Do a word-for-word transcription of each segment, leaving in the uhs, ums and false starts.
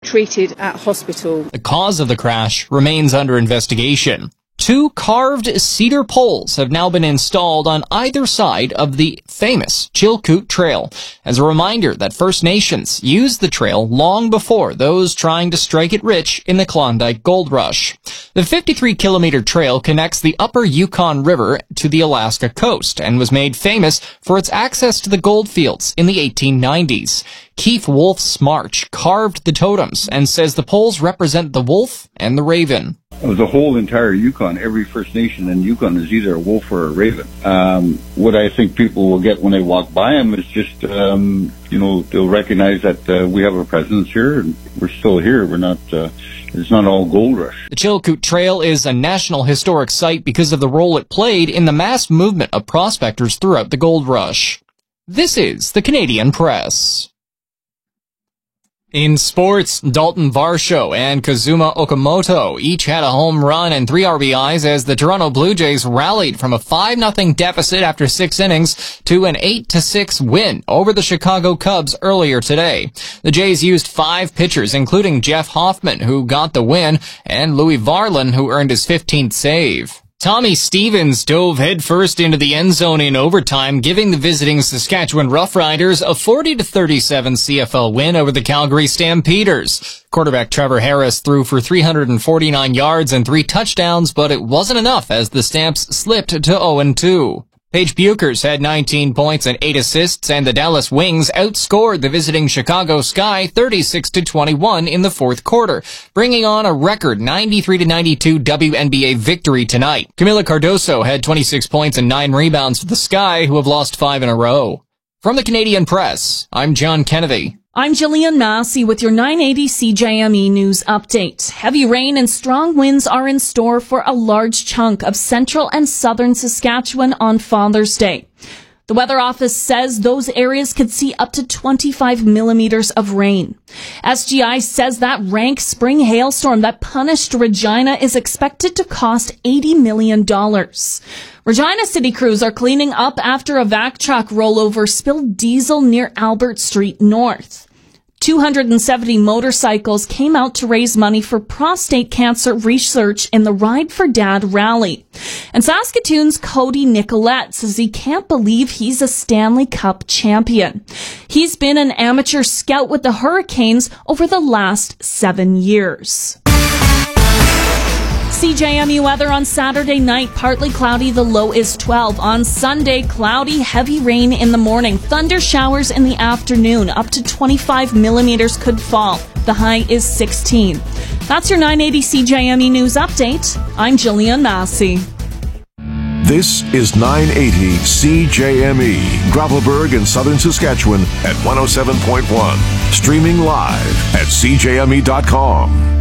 treated at hospital. The cause of the crash remains under investigation. Two carved cedar poles have now been installed on either side of the famous Chilkoot Trail as a reminder that First Nations used the trail long before those trying to strike it rich in the Klondike Gold Rush. The fifty-three kilometer trail connects the upper Yukon River to the Alaska coast and was made famous for its access to the gold fields in the eighteen nineties. Keith Wolf's March carved the totems and says the poles represent the wolf and the raven. The whole entire Yukon, every First Nation in Yukon is either a wolf or a raven. Um, what I think people will get when they walk by them is just, um, you know, they'll recognize that uh, we have a presence here and we're still here. We're not, uh, it's not all gold rush. The Chilkoot Trail is a National Historic Site because of the role it played in the mass movement of prospectors throughout the gold rush. This is the Canadian Press. In sports, Dalton Varsho and Kazuma Okamoto each had a home run and three R B Is as the Toronto Blue Jays rallied from a five nothing deficit after six innings to an eight to six win over the Chicago Cubs earlier today. The Jays used five pitchers, including Jeff Hoffman, who got the win, and Louis Varlin, who earned his fifteenth save. Tommy Stevens dove headfirst into the end zone in overtime, giving the visiting Saskatchewan Roughriders a forty to thirty-seven C F L win over the Calgary Stampeders. Quarterback Trevor Harris threw for three hundred forty-nine yards and three touchdowns, but it wasn't enough as the Stamps slipped to oh and two. Paige Buchers had nineteen points and eight assists, and the Dallas Wings outscored the visiting Chicago Sky thirty-six to twenty-one in the fourth quarter, bringing on a record ninety-three to ninety-two W N B A victory tonight. Camila Cardoso had twenty-six points and nine rebounds for the Sky, who have lost five in a row. From the Canadian Press, I'm John Kennedy. I'm Jillian Massey with your nine eighty C J M E News Update. Heavy rain and strong winds are in store for a large chunk of central and southern Saskatchewan on Father's Day. The Weather Office says those areas could see up to twenty-five millimeters of rain. S G I says that rank spring hailstorm that punished Regina is expected to cost eighty million dollars. Regina city crews are cleaning up after a vac truck rollover spilled diesel near Albert Street North. two hundred seventy motorcycles came out to raise money for prostate cancer research in the Ride for Dad rally. And Saskatoon's Cody Nicolette says he can't believe he's a Stanley Cup champion. He's been an amateur scout with the Hurricanes over the last seven years. C J M E weather on Saturday night, partly cloudy, the low is twelve. On Sunday, cloudy, heavy rain in the morning, thunder showers in the afternoon, up to twenty-five millimeters could fall. The high is sixteen. That's your nine eighty C J M E News Update. I'm Jillian Massey. This is nine eighty C J M E, Gravelburg in southern Saskatchewan at one oh seven point one. Streaming live at c j m e dot com.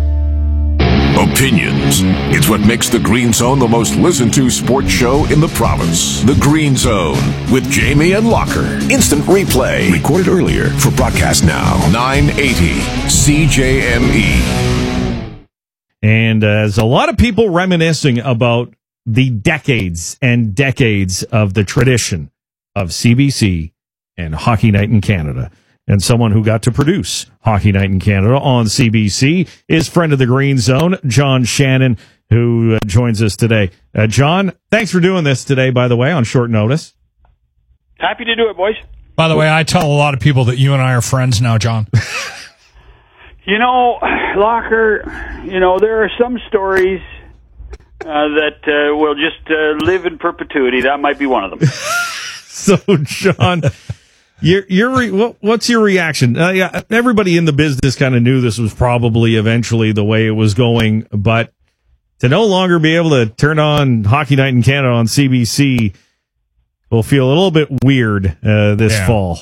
Opinions. It's what makes The Green Zone the most listened to sports show in the province. The Green Zone with Jamie and Locker. Instant replay. Recorded earlier for broadcast now. nine eighty C J M E. And uh, there's a lot of people reminiscing about the decades and decades of the tradition of C B C and Hockey Night in Canada. And someone who got to produce Hockey Night in Canada on C B C is friend of the Green Zone, John Shannon, who uh, joins us today. Uh, John, thanks for doing this today, by the way, on short notice. Happy to do it, boys. By the way, I tell a lot of people that you and I are friends now, John. You know, Locker, you know, there are some stories uh, that uh, will just uh, live in perpetuity. That might be one of them. So, John... Your, your, re, what, what's your reaction? Uh, yeah, everybody in the business kind of knew this was probably eventually the way it was going, but to no longer be able to turn on Hockey Night in Canada on C B C will feel a little bit weird uh, this yeah. fall.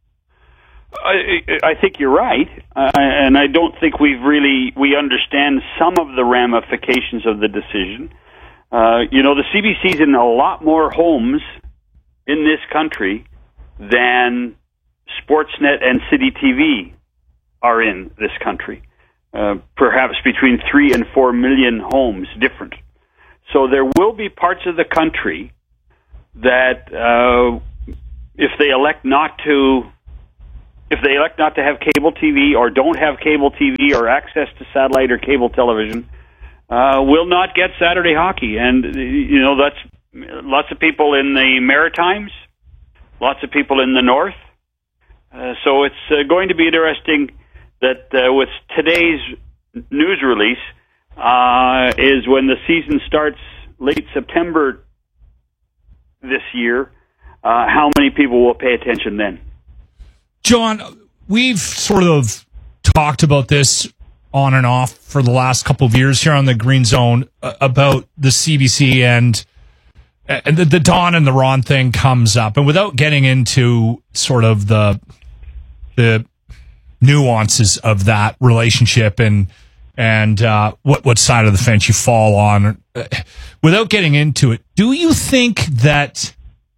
I, I think you're right, uh, and I don't think we've really we understand some of the ramifications of the decision. Uh, you know, the C B C's in a lot more homes in this country than Sportsnet and City T V are in this country. Uh, perhaps between three and four million homes different. So there will be parts of the country that, uh, if they elect not to if they elect not to have cable T V or don't have cable T V or access to satellite or cable television, uh, will not get Saturday hockey. And, you know, that's lots of people in the Maritimes, lots of people in the North. Uh, so it's uh, going to be interesting that uh, with today's news release uh, is when the season starts late September this year, uh, how many people will pay attention then? John, we've sort of talked about this on and off for the last couple of years here on the Green Zone uh, about the C B C and and the, the Don and the Ron thing comes up. And without getting into sort of the the nuances of that relationship and and uh, what what side of the fence you fall on, uh, without getting into it, do you think that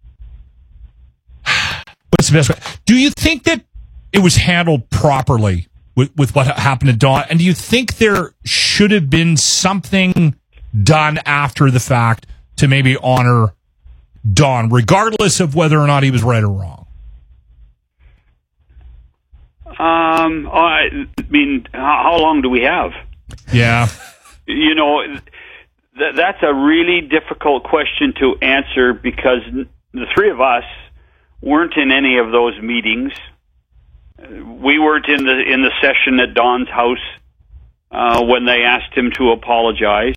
what's the best way? Do you think that it was handled properly with, with what happened to Don? And do you think there should have been something done after the fact to maybe honor Don, regardless of whether or not he was right or wrong? Um, I mean, how long do we have? Yeah. You know, th- that's a really difficult question to answer because the three of us weren't in any of those meetings. We weren't in the in the session at Don's house uh, when they asked him to apologize.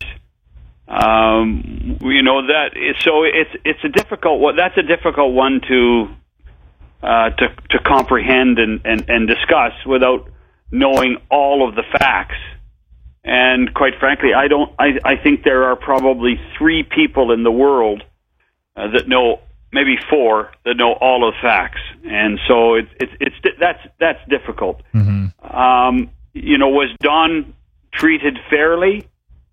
Um, you know that. So it's it's a difficult one. That's a difficult one to uh, to to comprehend and, and, and discuss without knowing all of the facts. And quite frankly, I don't. I, I think there are probably three people in the world uh, that know, maybe four, that know all of the facts. And so it's it's it's that's that's difficult. Mm-hmm. Um, you know, was Don treated fairly?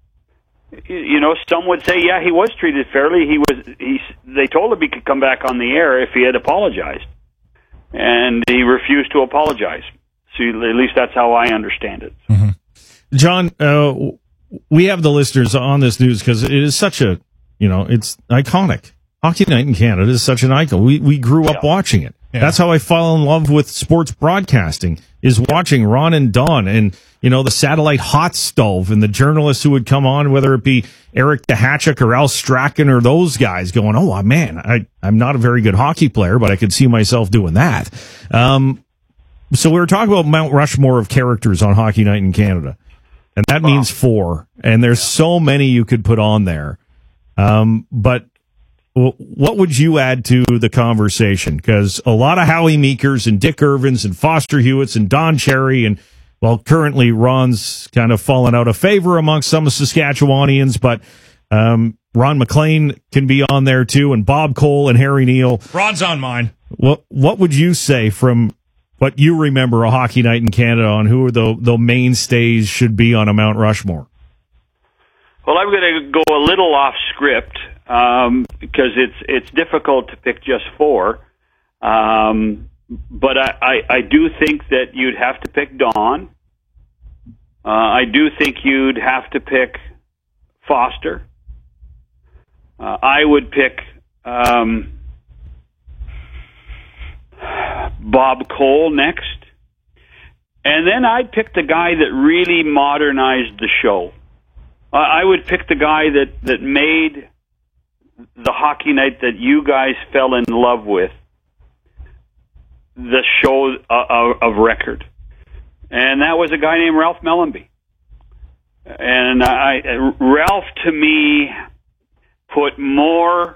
You know, some would say, yeah, he was treated fairly. He was. He. They told him he could come back on the air if he had apologized, and he refused to apologize. So at least that's how I understand it. Mm-hmm. John, uh, we have the listeners on this news because it is such a, you know, it's iconic. Hockey Night in Canada is such an icon. We we grew up yeah. watching it. Yeah. That's how I fell in love with sports broadcasting, is watching Ron and Don and, you know, the satellite hot stove and the journalists who would come on, whether it be Eric Dehachik or Al Strachan or those guys going, oh, man, I, I'm not a very good hockey player, but I could see myself doing that. Um, so we were talking about Mount Rushmore of characters on Hockey Night in Canada. And that wow. means four. And there's so many you could put on there. Um, but w- what would you add to the conversation? Because a lot of Howie Meekers and Dick Irvins and Foster Hewitts and Don Cherry and, well, currently Ron's kind of fallen out of favor amongst some Saskatchewanians, but um, Ron McLean can be on there too, and Bob Cole and Harry Neal. Ron's on mine. What What would you say from what you remember a Hockey Night in Canada on who the the mainstays should be on a Mount Rushmore? Well, I'm going to go a little off script um, because it's it's difficult to pick just four. Um, but I, I, I do think that you'd have to pick Don. Uh, I do think you'd have to pick Foster. Uh, I would pick um, Bob Cole next. And then I'd pick the guy that really modernized the show. Uh, I would pick the guy that, that made the Hockey Night that you guys fell in love with the show uh, of record. And that was a guy named Ralph Mellanby. And I, Ralph, to me, put more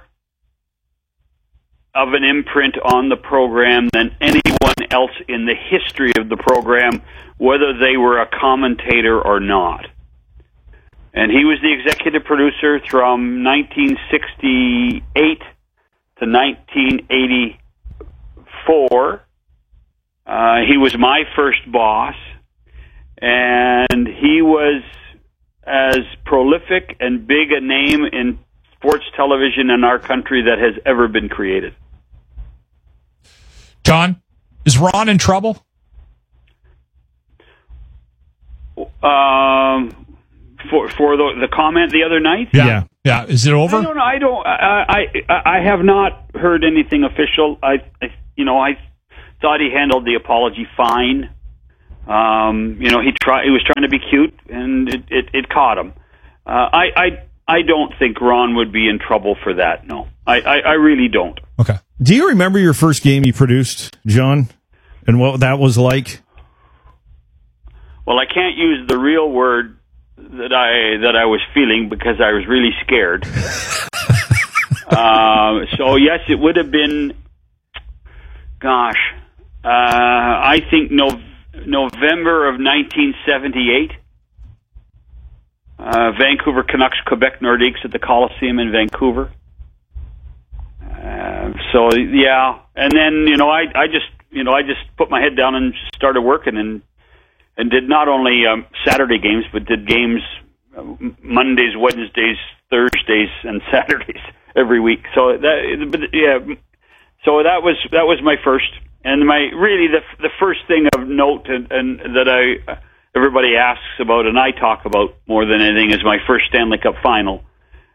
of an imprint on the program than anyone else in the history of the program, whether they were a commentator or not. And he was the executive producer from nineteen sixty-eight to nineteen eighty-four. Uh, he was my first boss, and he was as prolific and big a name in sports television in our country that has ever been created. John, is Ron in trouble? Um, for for the the comment the other night. Yeah, yeah. yeah. Is it over? I don't know. I don't. I I I have not heard anything official. I, I you know I thought he handled the apology fine. Um, you know, he try he was trying to be cute, and it it, it caught him. Uh, I I I don't think Ron would be in trouble for that. No, I, I I really don't. Okay. Do you remember your first game you produced, John, and what that was like? Well, I can't use the real word that I that I was feeling because I was really scared. uh, so yes, it would have been. Gosh, uh, I think no, November of nineteen seventy-eight. Uh, Vancouver Canucks, Quebec Nordiques at the Coliseum in Vancouver. Uh, so yeah, and then you know I I just you know I just put my head down and started working and. And did not only um, Saturday games, but did games uh, Mondays, Wednesdays, Thursdays, and Saturdays every week. So that, yeah, so that was that was my first, and my really the the first thing of note, and, and that I everybody asks about, and I talk about more than anything, is my first Stanley Cup final,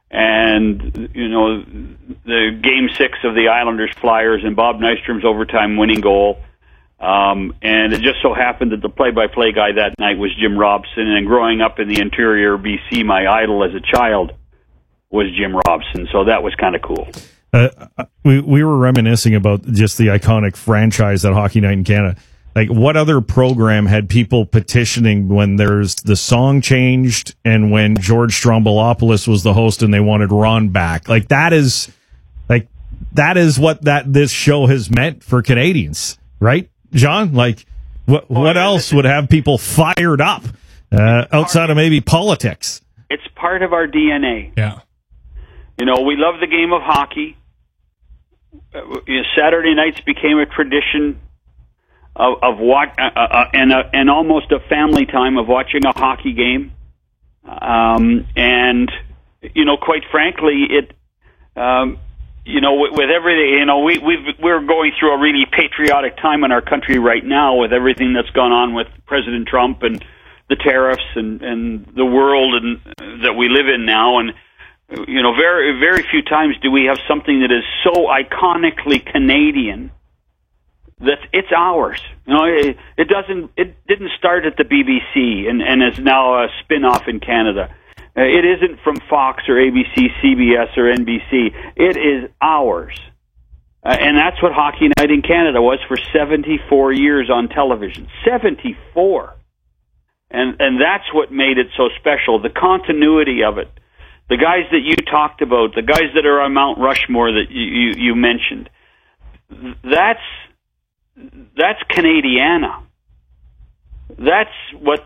and you know the Game Six of the Islanders Flyers and Bob Nystrom's overtime winning goal. Um, and it just so happened that the play-by-play guy that night was Jim Robson, and growing up in the interior B C, my idol as a child was Jim Robson, so that was kind of cool. Uh, we we were reminiscing about just the iconic franchise at Hockey Night in Canada. Like, what other program had people petitioning when there's the song changed and when George Stroumboulopoulos was the host and they wanted Ron back? Like, that is like that is what that this show has meant for Canadians, right? John, like, what what else would have people fired up uh, outside of maybe politics? It's part of our D N A. Yeah. You know, we love the game of hockey. Uh, Saturday nights became a tradition of, of watch, uh, uh, and, a, and almost a family time of watching a hockey game. Um, and, you know, quite frankly, it... Um, You know, with, with everything, you know, we, we've, we're going through a really patriotic time in our country right now with everything that's gone on with President Trump and the tariffs and, and the world and that we live in now. And, you know, very, very few times do we have something that is so iconically Canadian that it's ours. You know, it, it doesn't, it didn't start at the B B C and, and is now a spin-off in Canada. Uh, it isn't from Fox or A B C, C B S or N B C. It is ours. Uh, and that's what Hockey Night in Canada was for seventy-four years on television. seventy-four. And and that's what made it so special, the continuity of it. The guys that you talked about, the guys that are on Mount Rushmore that you, you, you mentioned, that's, that's Canadiana. That's what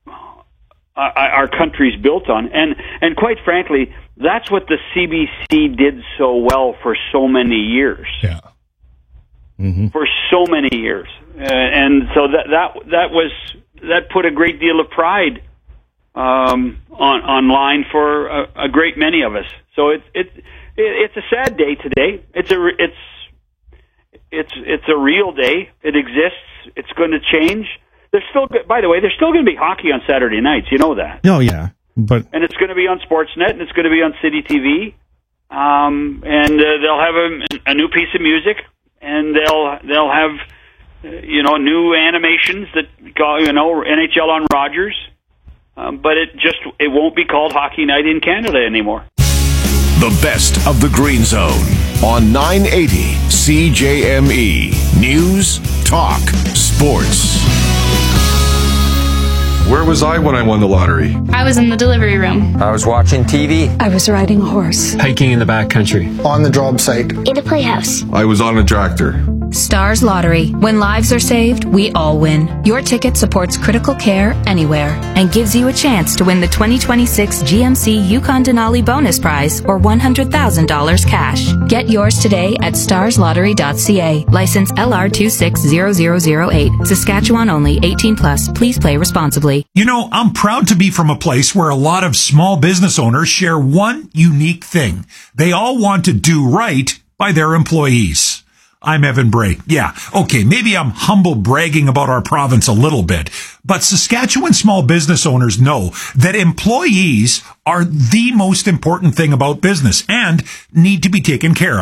our country's built on, and and quite frankly, that's what the C B C did so well for so many years. Yeah, mm-hmm. For so many years, uh, and so that that that was that put a great deal of pride um, on online for a, a great many of us. So it's it, it it's a sad day today. It's a it's it's it's a real day. It exists. It's going to change. There's still, by the way, there's still going to be hockey on Saturday nights. You know that. Oh yeah, but and it's going to be on Sportsnet, and it's going to be on City T V, um, and uh, they'll have a, a new piece of music, and they'll they'll have uh, you know new animations that go, you know N H L on Rogers, um, but it just it won't be called Hockey Night in Canada anymore. The best of the Green Zone on nine eighty C J M E News Talk Sports. Where was I when I won the lottery? I was in the delivery room. I was watching T V. I was riding a horse. Hiking in the backcountry. On the job site. In a playhouse. I was on a tractor. Stars Lottery. When lives are saved, we all win. Your ticket supports critical care anywhere and gives you a chance to win the twenty twenty-six G M C Yukon Denali bonus prize or one hundred thousand dollars cash. Get yours today at stars lottery dot c a. License L R two six zero zero zero eight. Saskatchewan only. eighteen plus. Please play responsibly. You know, I'm proud to be from a place where a lot of small business owners share one unique thing. They all want to do right by their employees. I'm Evan Bray. Yeah, okay, maybe I'm humble bragging about our province a little bit, but Saskatchewan small business owners know that employees are the most important thing about business and need to be taken care of.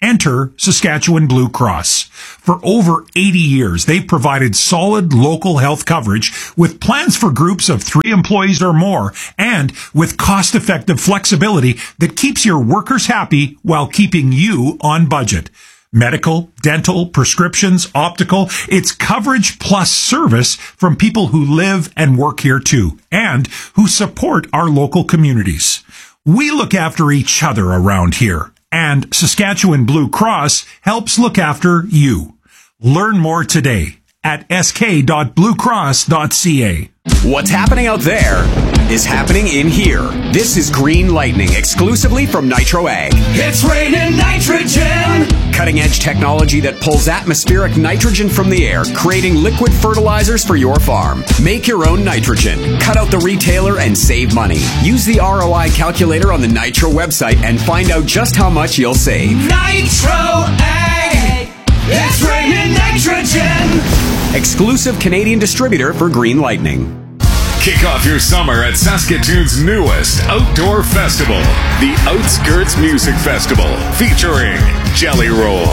Enter Saskatchewan Blue Cross. For over eighty years, they've provided solid local health coverage with plans for groups of three employees or more and with cost-effective flexibility that keeps your workers happy while keeping you on budget. Medical, dental, prescriptions, optical, it's coverage plus service from people who live and work here too and who support our local communities. We look after each other around here. And Saskatchewan Blue Cross helps look after you. Learn more today at s k dot blue cross dot c a. What's happening out there is happening in here. This is Green Lightning, exclusively from Nitro Ag. It's raining nitrogen! Cutting-edge technology that pulls atmospheric nitrogen from the air, creating liquid fertilizers for your farm. Make your own nitrogen. Cut out the retailer and save money. Use the R O I calculator on the Nitro website and find out just how much you'll save. Nitro Ag! It's raining nitrogen! Exclusive Canadian distributor for Green Lightning. Kick off your summer at Saskatoon's newest outdoor festival, the Outskirts Music Festival, featuring Jelly Roll.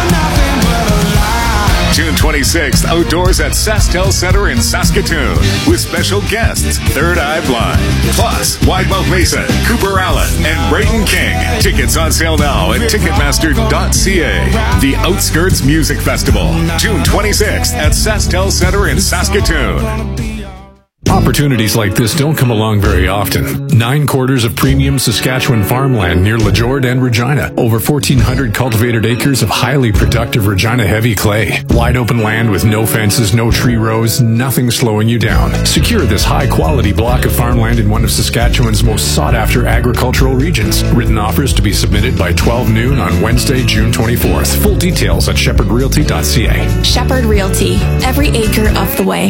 June twenty-sixth, outdoors at SaskTel Center in Saskatoon, with special guests Third Eye Blind, plus Widemouth Mason, Cooper Allen, and Brayden King. Tickets on sale now at ticketmaster dot c a. The Outskirts Music Festival, June twenty-sixth at SaskTel Center in Saskatoon. Opportunities like this don't come along very often. Nine quarters of premium Saskatchewan farmland near Lajord and Regina. Over fourteen hundred cultivated acres of highly productive Regina heavy clay. Wide open land with no fences, no tree rows, nothing slowing you down. Secure this high quality block of farmland in one of Saskatchewan's most sought after agricultural regions. Written offers to be submitted by twelve noon on Wednesday, June twenty-fourth. Full details at shepherd realty dot c a. Shepherd Realty. Every acre of the way.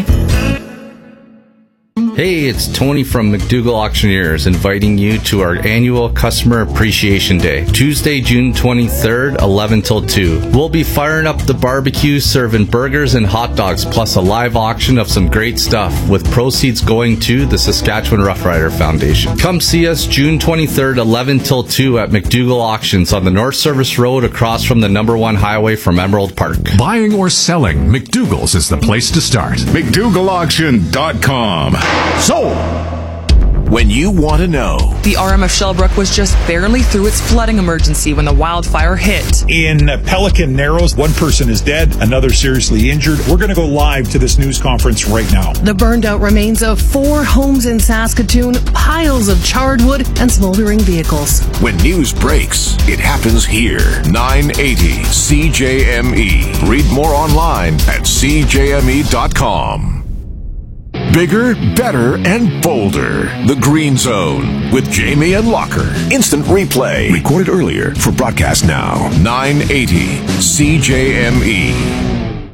Hey, it's Tony from McDougall Auctioneers inviting you to our annual Customer Appreciation Day, Tuesday, June twenty-third, eleven till two. We'll be firing up the barbecue, serving burgers and hot dogs, plus a live auction of some great stuff, with proceeds going to the Saskatchewan Rough Rider Foundation. Come see us June twenty-third, eleven till two at McDougall Auctions on the North Service Road across from the number one highway from Emerald Park. Buying or selling, McDougall's is the place to start. McDougall Auction dot com. So, when you want to know. The R M F Shellbrook was just barely through its flooding emergency when the wildfire hit. In Pelican Narrows, one person is dead, another seriously injured. We're going to go live to this news conference right now. The burned out remains of four homes in Saskatoon, piles of charred wood, and smoldering vehicles. When news breaks, it happens here. nine eighty C J M E. Read more online at c j m e dot com. Bigger, better, and bolder. The Green Zone with Jamie and Locker. Instant replay. Recorded earlier for broadcast now. nine eighty C J M E.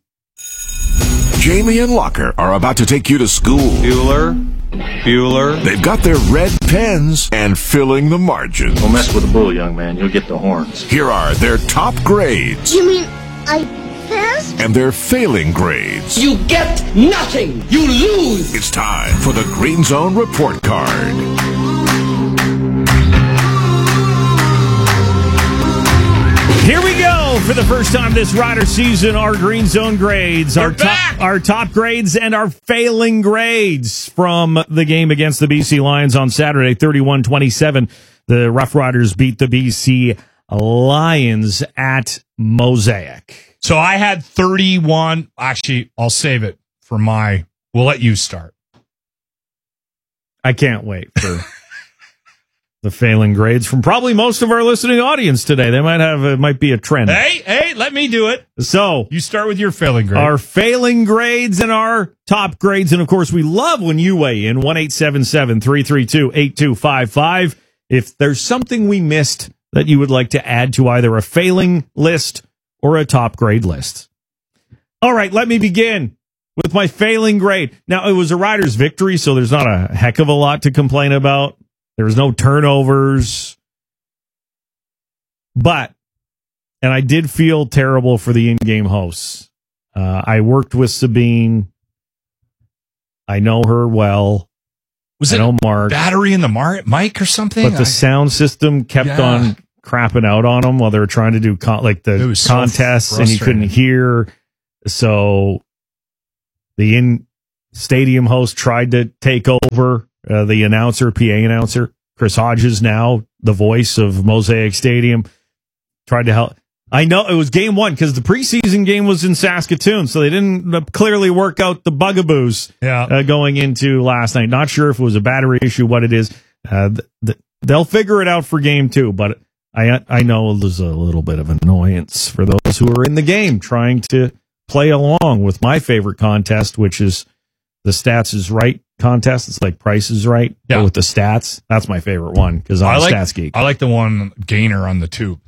Jamie and Locker are about to take you to school. Bueller. Bueller. They've got their red pens and filling the margins. Don't mess with the bull, young man. You'll get the horns. Here are their top grades. You mean I passed? And their failing grades. You get nothing. You lose. It's time for the Green Zone Report Card. Here we go for the first time this Rider season. Our Green Zone grades, our top, our top grades, and our failing grades from the game against the B C Lions on Saturday, thirty-one twenty-seven. The Rough Riders beat the B C Lions at Mosaic. So I had thirty-one. Actually, I'll save it for my. We'll let you start. I can't wait for the failing grades from probably most of our listening audience today. They might have, it might be a trend. Hey, hey, let me do it. So you start with your failing grade. Our failing grades and our top grades. And of course, we love when you weigh in. one eight seven seven, three three two, eight two five five. If there's something we missed that you would like to add to either a failing list or a top grade list. All right, let me begin with my failing grade. Now, it was a Riders' victory, so there's not a heck of a lot to complain about. There was no turnovers. But, and I did feel terrible for the in-game hosts. Uh, I worked with Sabine. I know her well. Was I it know Mark. Battery in the mar- mic or something? But the I, sound system kept yeah. on crapping out on him while they were trying to do con- like the contests, so and you couldn't hear. So the in stadium host tried to take over. Uh, the announcer, P A announcer, Chris Hodges, now the voice of Mosaic Stadium, tried to help. I know it was game one because the preseason game was in Saskatoon, so they didn't uh, clearly work out the bugaboos yeah. uh, going into last night. Not sure if it was a battery issue, what it is. Uh, th- th- they'll figure it out for game two, but I I know there's a little bit of annoyance for those who are in the game trying to play along with my favorite contest, which is the Stats is Right contest. It's like Price is Right, yeah. but with the stats. That's my favorite one because I'm I a like, stats geek. I like the one Gainer on the tube.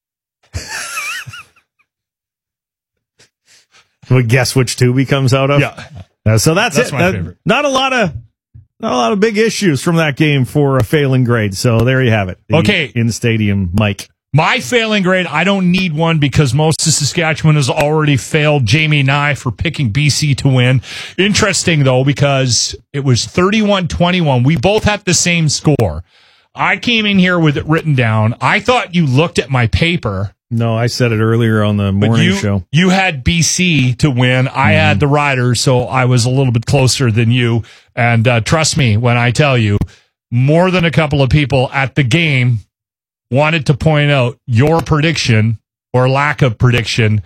We guess which tube he comes out of. Yeah, uh, so that's, that's it. my Uh, favorite. Not a lot of, not a lot of big issues from that game for a failing grade. So there you have it. The Okay, in stadium, Mike. My failing grade, I don't need one because most of Saskatchewan has already failed Jamie and I for picking B C to win. Interesting, though, because it was thirty-one twenty-one. We both had the same score. I came in here with it written down. I thought you looked at my paper. No, I said it earlier on the morning you, show. You had B C to win. I mm. had the Riders, so I was a little bit closer than you. And uh, trust me when I tell you, more than a couple of people at the game wanted to point out your prediction or lack of prediction.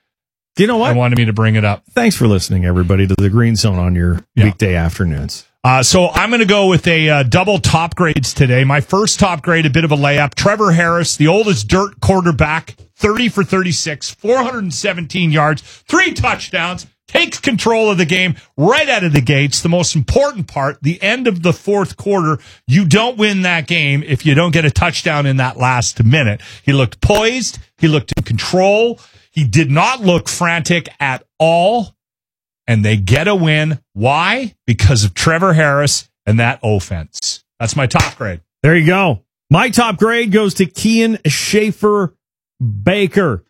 Do you know what? I wanted me to bring it up. Thanks for listening, everybody, to the Green Zone on your yeah. weekday afternoons. Uh, so I'm going to go with a uh, double top grades today. My first top grade, a bit of a layup. Trevor Harris, the oldest dirt quarterback, thirty for thirty-six, four hundred seventeen yards, three touchdowns, takes control of the game right out of the gates. The most important part, the end of the fourth quarter, you don't win that game if you don't get a touchdown in that last minute. He looked poised. He looked in control. He did not look frantic at all. And they get a win. Why? Because of Trevor Harris and that offense. That's my top grade. There you go. My top grade goes to Kean Schaefer Baker.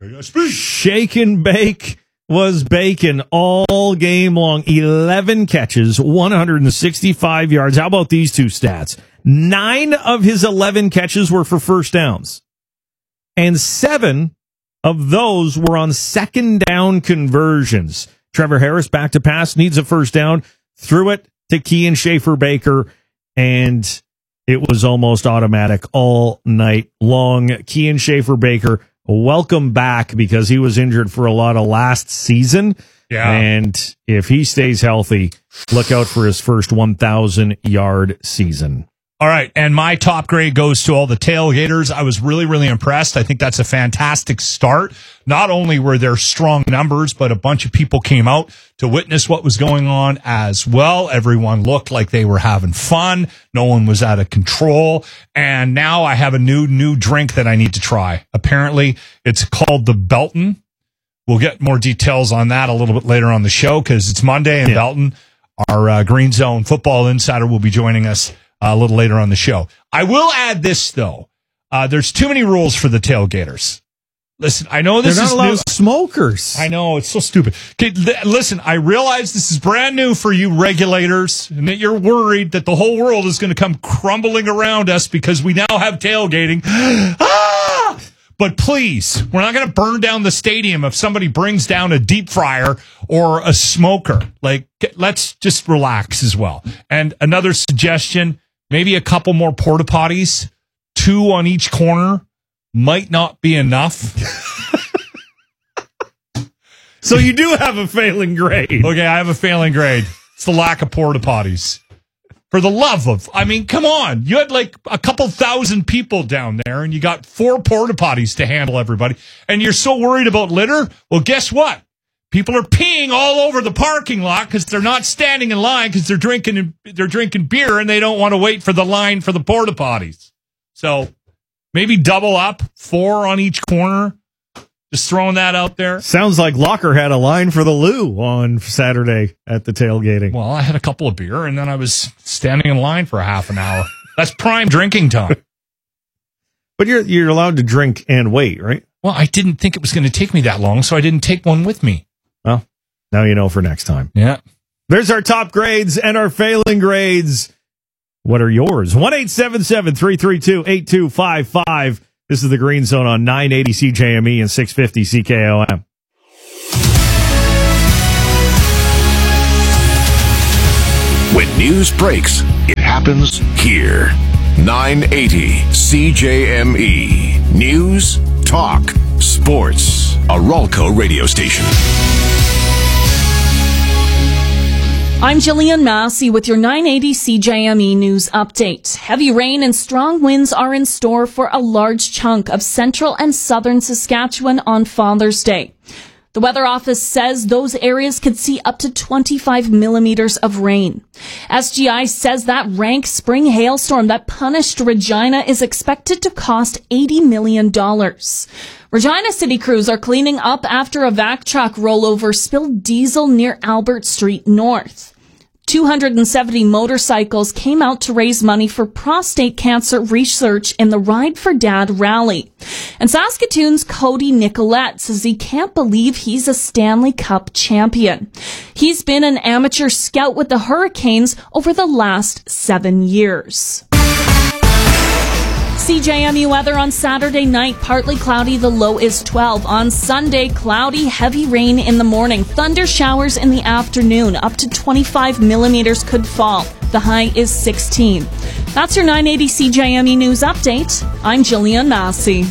Shake and bake was bacon all game long. eleven catches, one hundred sixty-five yards. How about these two stats? Nine of his eleven catches were for first downs. And seven of those were on second down conversions. Trevor Harris back to pass, needs a first down, threw it to Kean Schaefer Baker, and it was almost automatic all night long. Kean Schaefer Baker, welcome back because he was injured for a lot of last season. Yeah. And if he stays healthy, look out for his first one thousand yard season. All right, and my top grade goes to all the tailgaters. I was really, really impressed. I think that's a fantastic start. Not only were there strong numbers, but a bunch of people came out to witness what was going on as well. Everyone looked like they were having fun. No one was out of control. And now I have a new, new drink that I need to try. Apparently, it's called the Belton. We'll get more details on that a little bit later on the show because it's Monday and yeah. Belton, our uh, Green Zone football insider, will be joining us a little later on the show. I will add this, though. Uh, there's too many rules for the tailgaters. Listen, I know this They're not is allowed new. Smokers. I know, it's so stupid. Okay, l- listen, I realize this is brand new for you regulators, and that you're worried that the whole world is going to come crumbling around us because we now have tailgating. ah! But please, we're not going to burn down the stadium if somebody brings down a deep fryer or a smoker. Like, let's just relax as well. And another suggestion, maybe a couple more porta potties, two on each corner, might not be enough. So you do have a failing grade. Okay, I have a failing grade. It's the lack of porta potties. For the love of, I mean, come on. You had like a couple thousand people down there and you got four porta potties to handle everybody. And you're so worried about litter? Well, guess what? People are peeing all over the parking lot because they're not standing in line because they're drinking they're drinking beer and they don't want to wait for the line for the porta potties. So maybe double up, four on each corner. Just throwing that out there. Sounds like Locker had a line for the loo on Saturday at the tailgating. Well, I had a couple of beer and then I was standing in line for a half an hour. That's prime drinking time. But you're you're allowed to drink and wait, right? Well, I didn't think it was going to take me that long, so I didn't take one with me. Well, now you know for next time. Yeah. There's our top grades and our failing grades. What are yours? one eight seven seven, three three two, eight two five five. This is the Green Zone on nine eighty C J M E and six fifty C K O M. When news breaks, it happens here. nine eighty C J M E. News, talk, sports. A Ralco radio station. I'm Jillian Massey with your nine eighty C J M E News Update. Heavy rain and strong winds are in store for a large chunk of central and southern Saskatchewan on Father's Day. The Weather Office says those areas could see up to twenty-five millimeters of rain. S G I says that rank spring hailstorm that punished Regina is expected to cost eighty million dollars. Regina city crews are cleaning up after a vac truck rollover spilled diesel near Albert Street North. two hundred seventy motorcycles came out to raise money for prostate cancer research in the Ride for Dad rally. And Saskatoon's Cody Nicolette says he can't believe he's a Stanley Cup champion. He's been an amateur scout with the Hurricanes over the last seven years. C J M E weather on Saturday night, partly cloudy, the low is twelve. On Sunday, cloudy, heavy rain in the morning, thunder showers in the afternoon, up to twenty-five millimeters could fall. The high is sixteen. That's your nine eighty C J M E News Update. I'm Jillian Massey.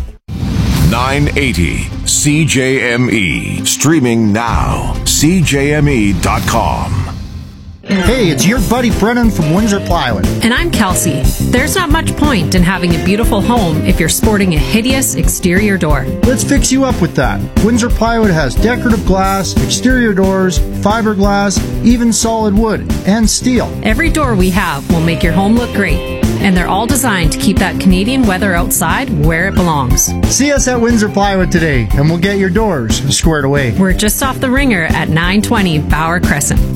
nine eighty C J M E. Streaming now. C J M E dot com. Hey, it's your buddy Brennan from Windsor Plywood. And I'm Kelsey. There's not much point in having a beautiful home if you're sporting a hideous exterior door. Let's fix you up with that. Windsor Plywood has decorative glass, exterior doors, fiberglass, even solid wood, and steel. Every door we have will make your home look great. And they're all designed to keep that Canadian weather outside where it belongs. See us at Windsor Plywood today, and we'll get your doors squared away. We're just off the ringer at nine twenty Bauer Crescent.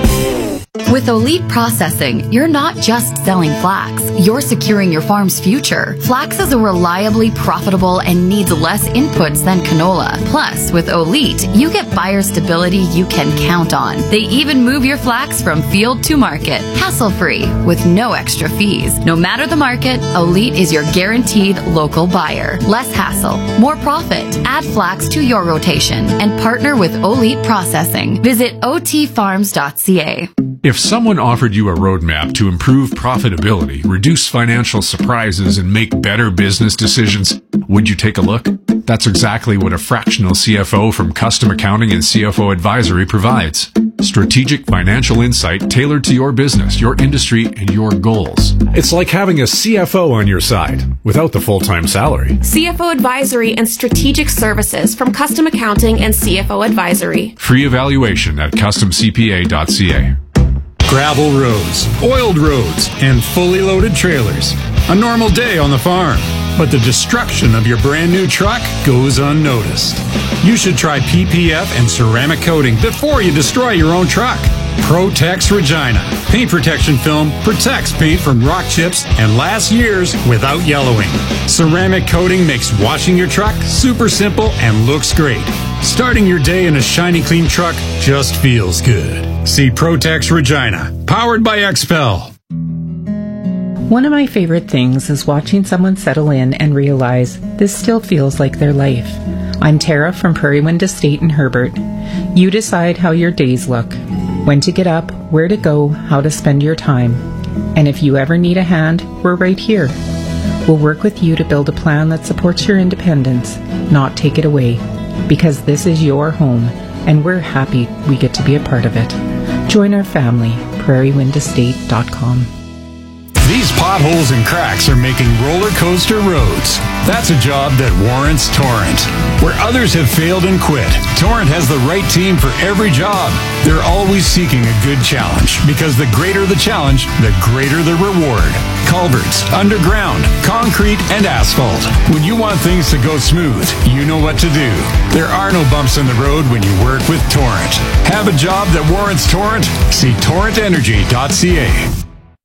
With Olite Processing, you're not just selling flax, you're securing your farm's future. Flax is a reliably profitable and needs less inputs than canola. Plus, with Olite, you get buyer stability you can count on. They even move your flax from field to market, hassle-free, with no extra fees. No matter the market, Olite is your guaranteed local buyer. Less hassle, more profit. Add flax to your rotation and partner with Olite Processing. Visit o t farms dot c a. If someone offered you a roadmap to improve profitability, reduce financial surprises, and make better business decisions, would you take a look? That's exactly what a fractional C F O from Custom Accounting and C F O Advisory provides. Strategic financial insight tailored to your business, your industry, and your goals. It's like having a C F O on your side without the full-time salary. C F O Advisory and Strategic Services from Custom Accounting and C F O Advisory. Free evaluation at custom c p a dot c a. Gravel roads, oiled roads, and fully loaded trailers. A normal day on the farm. But the destruction of your brand new truck goes unnoticed. You should try P P F and ceramic coating before you destroy your own truck. Protex Regina. Paint protection film protects paint from rock chips and lasts years without yellowing. Ceramic coating makes washing your truck super simple and looks great. Starting your day in a shiny clean truck just feels good. See Protex Regina. Powered by Expel. One of my favorite things is watching someone settle in and realize this still feels like their life. I'm Tara from Prairie Wind Estate in Herbert. You decide how your days look, when to get up, where to go, how to spend your time. And if you ever need a hand, we're right here. We'll work with you to build a plan that supports your independence, not take it away. Because this is your home, and we're happy we get to be a part of it. Join our family, prairie wind estate dot com. These potholes and cracks are making roller coaster roads. That's a job that warrants Torrent. Where others have failed and quit, Torrent has the right team for every job. They're always seeking a good challenge, because the greater the challenge, the greater the reward. Culverts, underground, concrete, and asphalt. When you want things to go smooth, you know what to do. There are no bumps in the road when you work with Torrent. Have a job that warrants Torrent? See torrent energy dot c a.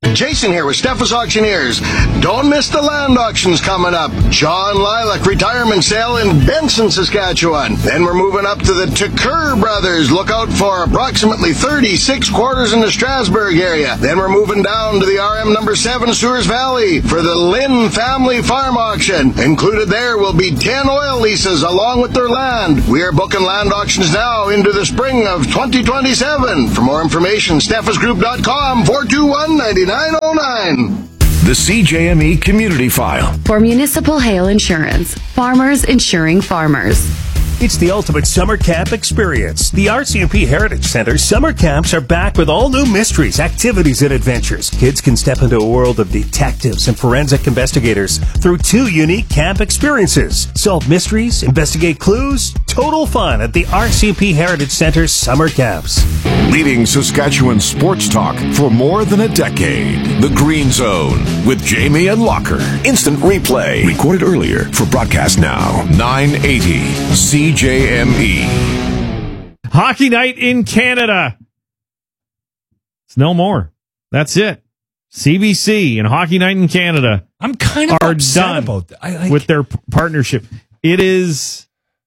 Jason here with Steffes Auctioneers. Don't miss the land auctions coming up. John Lilac retirement sale in Benson, Saskatchewan. Then we're moving up to the Tucker Brothers. Look out for approximately thirty-six quarters in the Strasbourg area. Then we're moving down to the R M number seven Sewers Valley for the Lynn Family Farm Auction. Included there will be ten oil leases along with their land. We are booking land auctions now into the spring of twenty twenty-seven. For more information, steffes group dot com, four two one, nine nine oh nine. The C J M E Community File. For Municipal Hail Insurance, farmers insuring farmers. It's the ultimate summer camp experience. The R C M P Heritage Center summer camps are back with all new mysteries, activities, and adventures. Kids can step into a world of detectives and forensic investigators through two unique camp experiences. Solve mysteries, investigate clues, total fun at the R C M P Heritage Center summer camps. Leading Saskatchewan sports talk for more than a decade. The Green Zone with Jamie and Locker. Instant replay. Recorded earlier for broadcast now. nine eighty C J M E. Hockey night in Canada. It's no more. That's it. C B C and Hockey night in Canada. I'm kind of are upset done about that. I, like, with their p- partnership. It is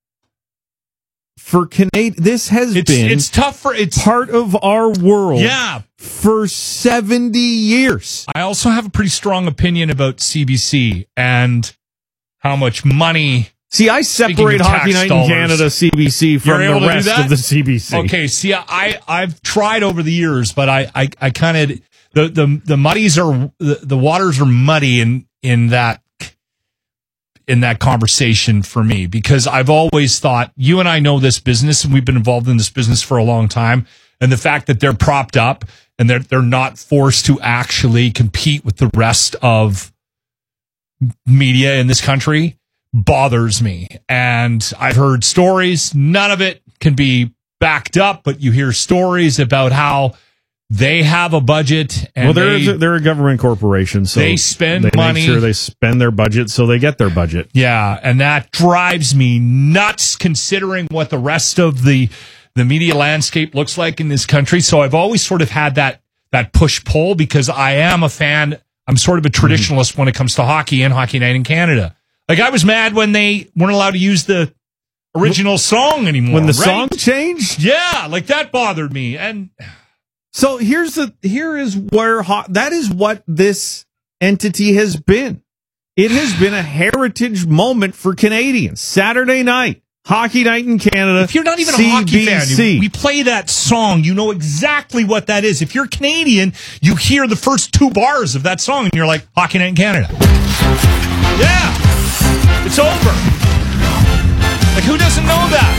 for Canadian. This has it's, been it's tough for it's part of our world. Yeah. For seventy years. I also have a pretty strong opinion about C B C and how much money. See, I separate Hockey Night in Canada C B C from the rest of the C B C. Okay, see, I I've tried over the years, but I I, I kind of the the the muddies are the, the waters are muddy in in that in that conversation for me, because I've always thought, you and I know this business and we've been involved in this business for a long time, and the fact that they're propped up and they're they're not forced to actually compete with the rest of media in this country bothers me. And I've heard stories, none of it can be backed up, but you hear stories about how they have a budget and well, they're, they, they're a government corporation, so they spend they money. Make sure they spend their budget so they get their budget. Yeah, and that drives me nuts considering what the rest of the the media landscape looks like in this country. So I've always sort of had that that push-pull, because I am a fan. I'm sort of a traditionalist mm-hmm. when it comes to hockey and Hockey Night in Canada. Like, I was mad when they weren't allowed to use the original song anymore. When the right? song changed? Yeah, like that bothered me. And so here's the here is where ho- that is what this entity has been. It has been a heritage moment for Canadians. Saturday night, Hockey Night in Canada. If you're not even C B C. a hockey fan, you, we play that song, you know exactly what that is. If you're Canadian, you hear the first two bars of that song and you're like, Hockey Night in Canada. Yeah. It's over. Like, who doesn't know that?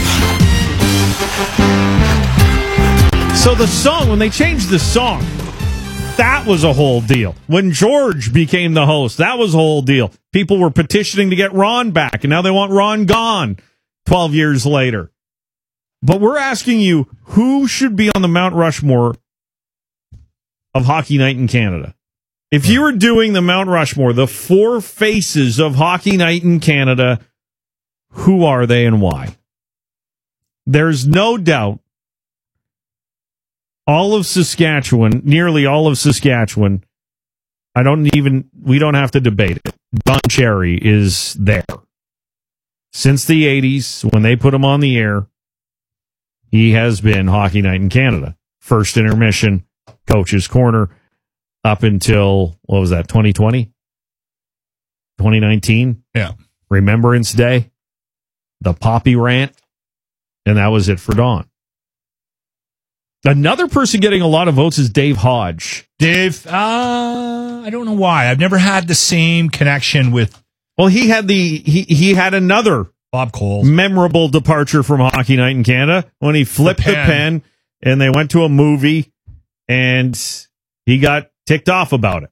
So the song, when they changed the song, that was a whole deal. When George became the host, that was a whole deal. People were petitioning to get Ron back, and now they want Ron gone twelve years later. But we're asking you, who should be on the Mount Rushmore of Hockey Night in Canada? If you were doing the Mount Rushmore, the four faces of Hockey Night in Canada, who are they and why? There's no doubt all of Saskatchewan, nearly all of Saskatchewan, I don't even, we don't have to debate it. Don Cherry is there. Since the eighties, when they put him on the air, he has been Hockey Night in Canada. First intermission, Coach's Corner, up until, what was that, twenty twenty? twenty nineteen? Yeah. Remembrance Day, the Poppy Rant, and that was it for Don. Another person getting a lot of votes is Dave Hodge. Dave, uh, I don't know why. I've never had the same connection with... Well, he had the he he had another Bob Cole memorable departure from Hockey Night in Canada when he flipped the pen, the pen and they went to a movie and he got ticked off about it.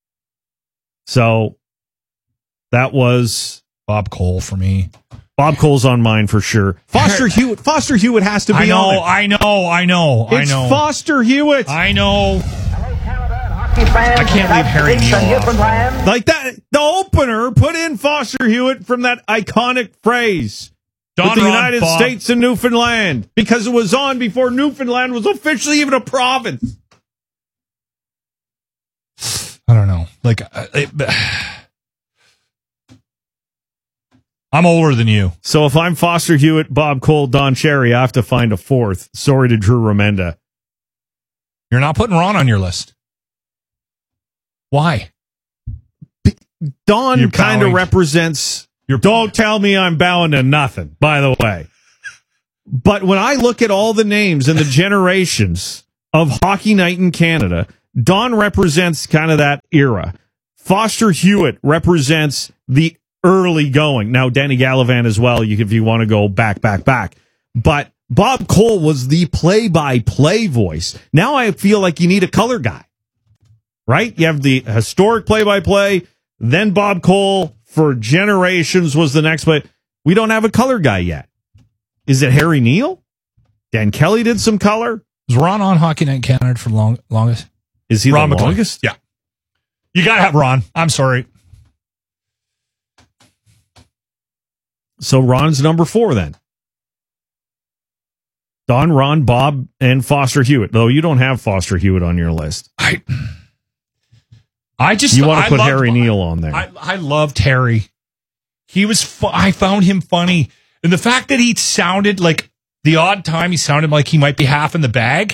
So that was Bob Cole for me. Bob Cole's on mine for sure. Foster Hewitt. Foster Hewitt has to be I know, on it. I know, I know, I it's know. Foster Hewitt. I know. I can't leave Harry Neal off. Like that, the opener put in Foster Hewitt from that iconic phrase. Don with the Ron United Bob. States and Newfoundland, because it was on before Newfoundland was officially even a province. know. Like, uh, it, I'm older than you. So if I'm Foster Hewitt, Bob Cole, Don Cherry, I have to find a fourth. Sorry to Drew Remenda. You're not putting Ron on your list. Why? Don kind of represents... Don't tell me I'm bowing to nothing, by the way. But when I look at all the names and the generations of Hockey Night in Canada, Don represents kind of that era. Foster Hewitt represents the early going. Now, Danny Gallivan as well, you, if you want to go back, back, back. But Bob Cole was the play-by-play voice. Now I feel like you need a color guy, right? You have the historic play-by-play, then Bob Cole for generations was the next play. We don't have a color guy yet. Is it Harry Neal? Dan Kelly did some color. Was Ron on Hockey Night in Canada for long longest? Is he Ron the McLean. longest? Yeah. You got to have Ron. I'm sorry. So Ron's number four then. Don, Ron, Bob, and Foster Hewitt. Though you don't have Foster Hewitt on your list. I I just you want to I put loved, Harry Neal on there. I, I loved Harry. He was. Fu- I found him funny, and the fact that he sounded like the odd time he sounded like he might be half in the bag.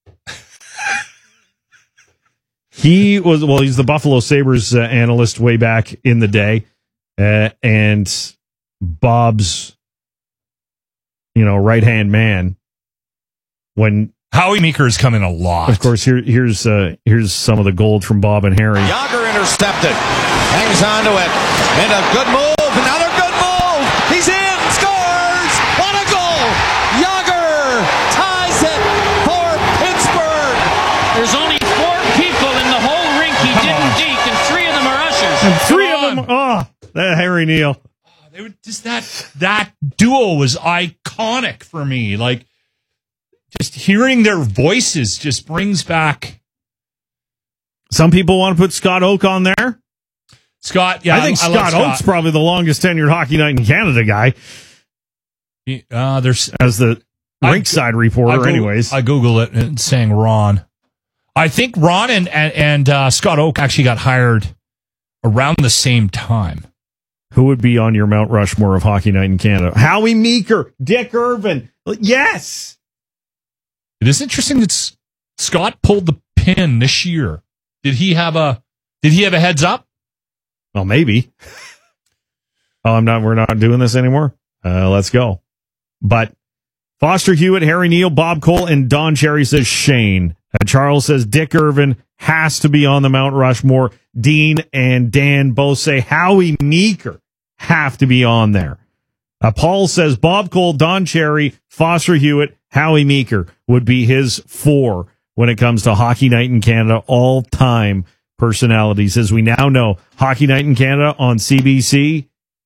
He was well. He's the Buffalo Sabres uh, analyst way back in the day, uh, and Bob's, you know, right hand man. When Howie Meeker has come in a lot. Of course, here here's uh, here's some of the gold from Bob and Harry. Yager intercepted, hangs on to it, and a good move, another good move. He's in, scores! What a goal! Yager ties it for Pittsburgh. There's only four people in the whole rink he Come didn't on. deke, and three of them are ushers. And three of them. Oh, that Harry Neal. They were just that that duo was iconic for me. Like, just hearing their voices just brings back. Some people want to put Scott Oak on there. Scott, yeah, I think I, I Scott, love Oak's Scott. probably the longest tenured Hockey Night in Canada guy. Uh, there's as the rinkside reporter, I Google, anyways. I Google it and it's saying Ron. I think Ron and and, and uh, Scott Oak actually got hired around the same time. Who would be on your Mount Rushmore of Hockey Night in Canada? Howie Meeker, Dick Irvin. Yes. It is interesting that S- Scott pulled the pin this year. Did he have a Did he have a heads up? Well, maybe. Oh, I'm not. We're not doing this anymore. Uh, let's go. But Foster Hewitt, Harry Neal, Bob Cole, and Don Cherry says Shane. And Charles says Dick Irvin has to be on the Mount Rushmore. Dean and Dan both say Howie Meeker have to be on there. Uh, Paul says Bob Cole, Don Cherry, Foster Hewitt, Howie Meeker would be his four when it comes to Hockey Night in Canada all-time personalities. As we now know, Hockey Night in Canada on C B C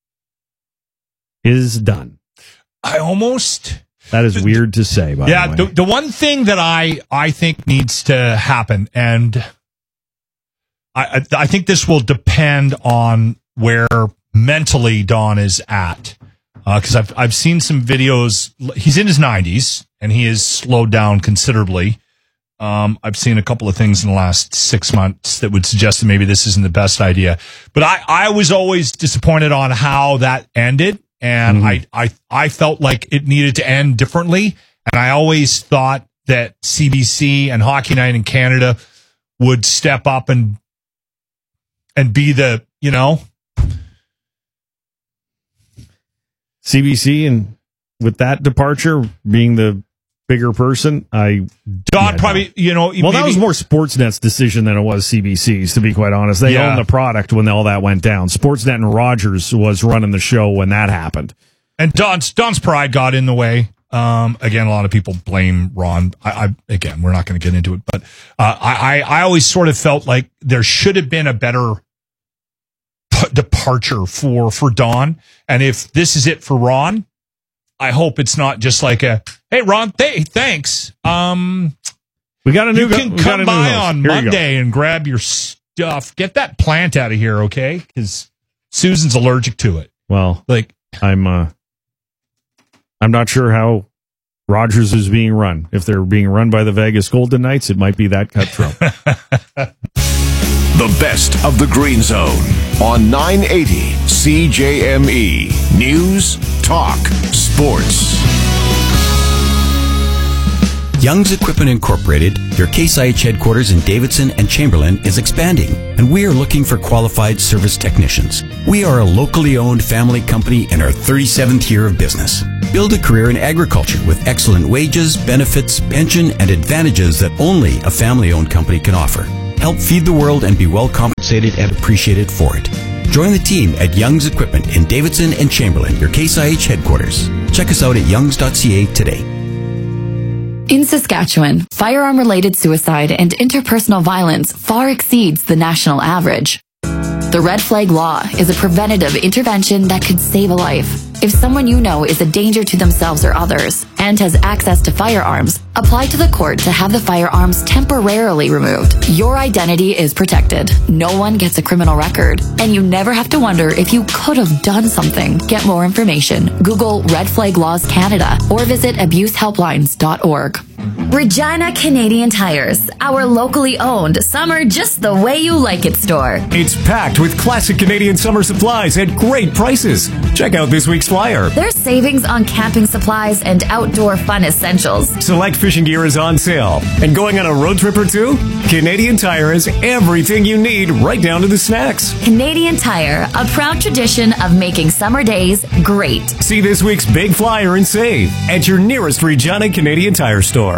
is done. I almost... That is weird to say, by yeah, the way. the, the one thing that I, I think needs to happen, and I, I I think this will depend on where mentally Don is at, because uh, I've I've seen some videos. He's in his nineties and he has slowed down considerably. Um, I've seen a couple of things in the last six months that would suggest that maybe this isn't the best idea. But I, I was always disappointed on how that ended. And mm-hmm. I, I, I felt like it needed to end differently. And I always thought that C B C and Hockey Night in Canada would step up and, and be the, you know, C B C, and with that departure being the bigger person, I Don yeah, probably, no. you know, well, maybe, that was more Sportsnet's decision than it was C B C's, to be quite honest. They Yeah. owned the product when all that went down. Sportsnet and Rogers was running the show when that happened. And Don's Don's pride got in the way. Um, again, a lot of people blame Ron. I, I again, we're not going to get into it, but uh, I, I I always sort of felt like there should have been a better p- departure for for Don. And if this is it for Ron, I hope it's not just like a, hey, Ron, th- thanks. Um, we got a new. You can we got come a new by host. on Here you Monday and grab your stuff. Get that plant out of here, okay? Because Susan's allergic to it. Well, like I'm, uh, I'm not sure how Rogers is being run. If they're being run by the Vegas Golden Knights, it might be that cutthroat. The The best of the Green Zone on nine eighty C J M E. News, talk, sports. Young's Equipment Incorporated, your Case I H headquarters in Davidson and Chamberlain, is expanding, and we are looking for qualified service technicians. We are a locally owned family company in our thirty-seventh year of business. Build a career in agriculture with excellent wages, benefits, pension, and advantages that only a family-owned company can offer. Help feed the world and be well compensated and appreciated for it. Join the team at Young's Equipment in Davidson and Chamberlain, your Case I H headquarters. Check us out at youngs dot c a today. In Saskatchewan, firearm-related suicide and interpersonal violence far exceeds the national average. The Red Flag Law is a preventative intervention that could save a life. If someone you know is a danger to themselves or others and has access to firearms, apply to the court to have the firearms temporarily removed. Your identity is protected. No one gets a criminal record, and you never have to wonder if you could have done something. Get more information. Google Red Flag Laws Canada or visit abuse helplines dot org. Regina Canadian Tires, our locally owned summer just the way you like it store. It's packed with classic Canadian summer supplies at great prices. Check out this week's flyer. There's savings on camping supplies and outdoor fun essentials. Select fishing gear is on sale. And going on a road trip or two? Canadian Tire has everything you need, right down to the snacks. Canadian Tire, a proud tradition of making summer days great. See this week's big flyer and save at your nearest Regina Canadian Tire store.